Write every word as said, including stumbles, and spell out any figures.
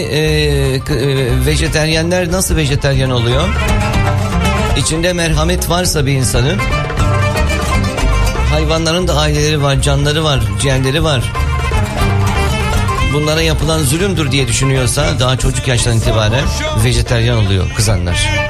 e, e, vejeteryenler nasıl vejeteryen oluyor? İçinde merhamet varsa bir insanın, hayvanların da aileleri var, canları var, ciğerleri var. Bunlara yapılan zulümdür diye düşünüyorsa daha çocuk yaştan itibaren vejeteryan oluyor kızanlar.